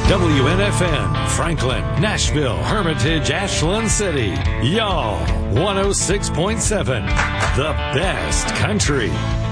WNFN, Franklin, Nashville, Hermitage, Ashland City. Y'all, 106.7, the best country.